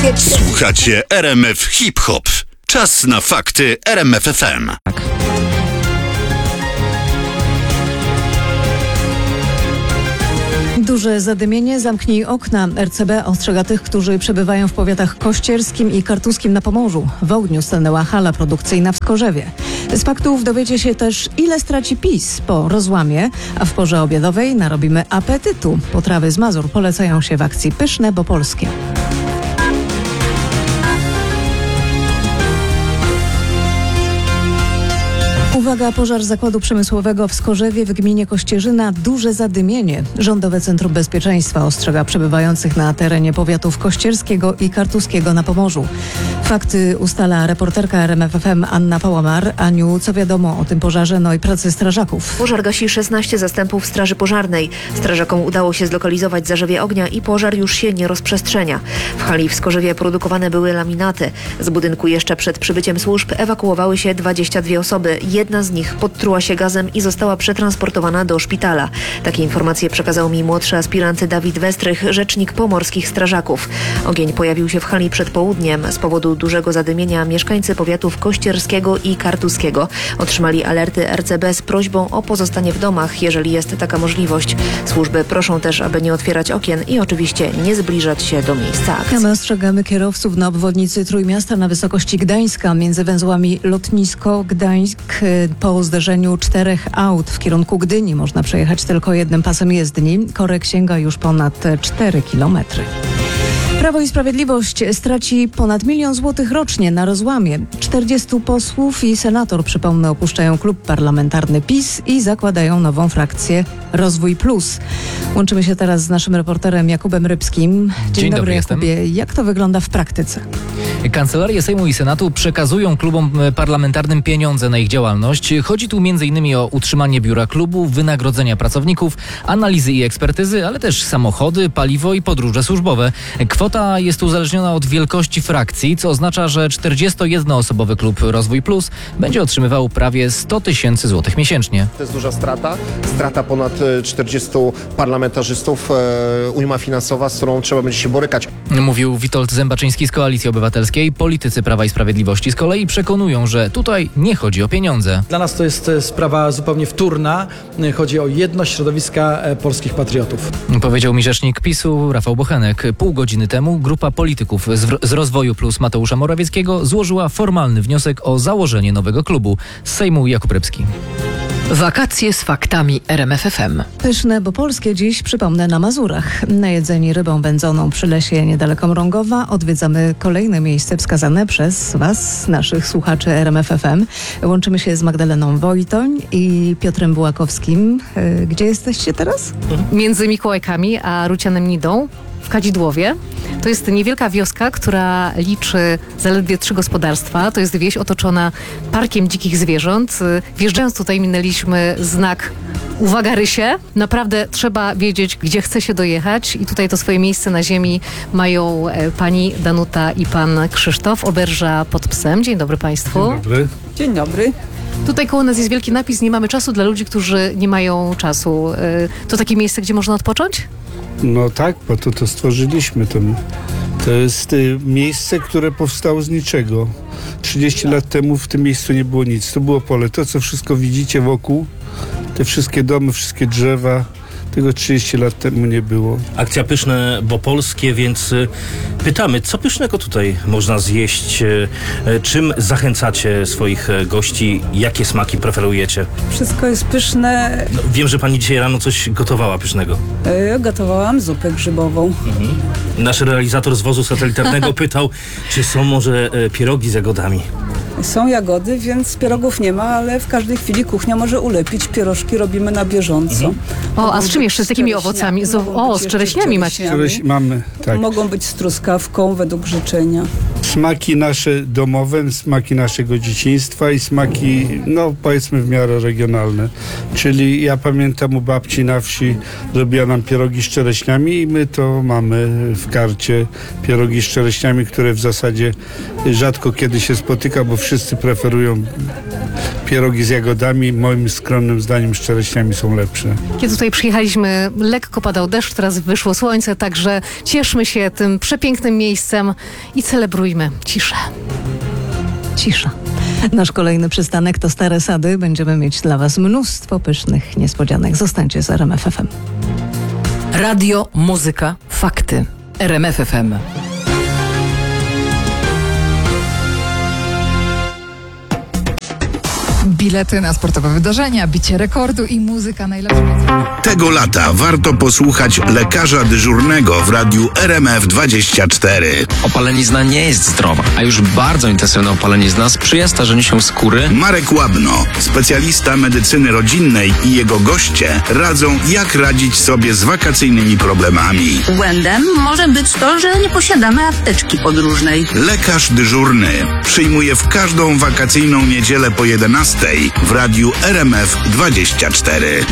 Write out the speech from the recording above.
Słuchacie RMF Hip Hop. Czas na fakty RMF FM. Duże zadymienie, zamknij okna. RCB ostrzega tych, którzy przebywają w powiatach kościerskim i kartuskim na Pomorzu. W ogniu stanęła hala produkcyjna w Skorzewie. Z faktów dowiecie się też, ile straci PiS po rozłamie, a w porze obiadowej narobimy apetytu. Potrawy z Mazur polecają się w akcji Pyszne, bo polskie. Uwaga, pożar zakładu przemysłowego w Skorzewie w gminie Kościerzyna. Duże zadymienie. Rządowe Centrum Bezpieczeństwa ostrzega przebywających na terenie powiatów kościerskiego i kartuskiego na Pomorzu. Fakty ustala reporterka RMF FM Anna Pałamar. Aniu, co wiadomo o tym pożarze, no i pracy strażaków? Pożar gasi 16 zastępów straży pożarnej. Strażakom udało się zlokalizować zarzewie ognia i pożar już się nie rozprzestrzenia. W hali w Skorzewie produkowane były laminaty. Z budynku jeszcze przed przybyciem służb ewakuowały się 22 osoby. Jedna z nich podtruła się gazem i została przetransportowana do szpitala. Takie informacje przekazał mi młodszy aspirant Dawid Westrych, rzecznik pomorskich strażaków. Ogień pojawił się w hali przed południem. Z powodu dużego zadymienia mieszkańcy powiatów kościerskiego i kartuskiego otrzymali alerty RCB z prośbą o pozostanie w domach, jeżeli jest taka możliwość. Służby proszą też, aby nie otwierać okien i oczywiście nie zbliżać się do miejsca akcji. A my ostrzegamy kierowców na obwodnicy Trójmiasta na wysokości Gdańska między węzłami Lotnisko-Gdańsk. Po zderzeniu 4 aut w kierunku Gdyni można przejechać tylko jednym pasem jezdni. Korek sięga już ponad 4 kilometry. Prawo i Sprawiedliwość straci ponad 1 000 000 złotych rocznie na rozłamie. 40 posłów i senator, przypomnę, opuszczają klub parlamentarny PiS i zakładają nową frakcję Rozwój Plus. Łączymy się teraz z naszym reporterem Jakubem Rybskim. Dzień dobry, Jakubie. Jak to wygląda w praktyce? Kancelarie Sejmu i Senatu przekazują klubom parlamentarnym pieniądze na ich działalność. Chodzi tu m.in. o utrzymanie biura klubu, wynagrodzenia pracowników, analizy i ekspertyzy, ale też samochody, paliwo i podróże służbowe. Kwota jest uzależniona od wielkości frakcji, co oznacza, że 41-osobowy klub Rozwój Plus będzie otrzymywał prawie 100 000 złotych miesięcznie. To jest duża strata ponad 40 parlamentarzystów, ujma finansowa, z którą trzeba będzie się borykać. Mówił Witold Zębaczyński z Koalicji Obywatelskiej. Politycy Prawa i Sprawiedliwości z kolei przekonują, że tutaj nie chodzi o pieniądze. Dla nas to jest sprawa zupełnie wtórna. Chodzi o jedność środowiska polskich patriotów. Powiedział mi rzecznik PiS-u Rafał Bochenek. Pół godziny temu grupa polityków z Rozwoju Plus Mateusza Morawieckiego złożyła formalny wniosek o założenie nowego klubu. Z Sejmu Jakub Rybski. Wakacje z faktami RMF FM. Pyszne, bo polskie dziś, przypomnę, na Mazurach. Najedzeni rybą wędzoną przy lesie niedaleko Mrągowa odwiedzamy kolejne miejsce wskazane przez Was, naszych słuchaczy RMF FM. Łączymy się z Magdaleną Wojtoń i Piotrem Bułakowskim. Gdzie jesteście teraz? Między Mikołajkami a Rucianem Nidą w Kadzidłowie. To jest niewielka wioska, która liczy zaledwie 3 gospodarstwa. To jest wieś otoczona parkiem dzikich zwierząt. Wjeżdżając tutaj minęliśmy znak Uwaga Rysie. Naprawdę trzeba wiedzieć, gdzie chce się dojechać i tutaj to swoje miejsce na ziemi mają pani Danuta i pan Krzysztof, oberża pod psem. Dzień dobry Państwu. Dzień dobry. Dzień dobry. Tutaj koło nas jest wielki napis: nie mamy czasu dla ludzi, którzy nie mają czasu. To takie miejsce, gdzie można odpocząć? No tak, bo to stworzyliśmy. To jest miejsce, które powstało z niczego. 30 lat temu w tym miejscu nie było nic. To było pole. To, co wszystko widzicie wokół, te wszystkie domy, wszystkie drzewa, tego 30 lat temu nie było. Akcja Pyszne, bo polskie, więc pytamy, co pysznego tutaj można zjeść? Czym zachęcacie swoich gości? Jakie smaki preferujecie? Wszystko jest pyszne. No, wiem, że pani dzisiaj rano coś gotowała pysznego. Gotowałam zupę grzybową. Nasz realizator z wozu satelitarnego pytał, czy są może pierogi z jagodami? Są jagody, więc pierogów nie ma, ale w każdej chwili kuchnia może ulepić. Pierożki robimy na bieżąco. O, a z czym jeszcze? Z takimi owocami? Z czereśniami macie? Mamy, tak. Mogą być z truskawką według życzenia. Smaki nasze domowe, smaki naszego dzieciństwa i smaki, no powiedzmy w miarę regionalne. Czyli ja pamiętam, u babci na wsi robiła nam pierogi z czereśniami i my to mamy w karcie. Pierogi z czereśniami, które w zasadzie rzadko kiedy się spotyka, bo wszyscy preferują pierogi z jagodami, moim skromnym zdaniem, z czereśniami są lepsze. Kiedy tutaj przyjechaliśmy, lekko padał deszcz, teraz wyszło słońce, także cieszmy się tym przepięknym miejscem i celebrujmy ciszę. Cisza. Nasz kolejny przystanek to Stare Sady. Będziemy mieć dla Was mnóstwo pysznych niespodzianek. Zostańcie z RMF FM. Radio, muzyka, fakty. RMF FM. Bilety na sportowe wydarzenia, bicie rekordu i muzyka najlepsza. Tego lata warto posłuchać lekarza dyżurnego w radiu RMF24. Opalenizna nie jest zdrowa, a już bardzo intensywna opalenizna sprzyja starzeniu się skóry. Marek Łabno, specjalista medycyny rodzinnej i jego goście radzą, jak radzić sobie z wakacyjnymi problemami. Błędem może być to, że nie posiadamy apteczki podróżnej. Lekarz dyżurny przyjmuje w każdą wakacyjną niedzielę po 11 w radiu RMF24.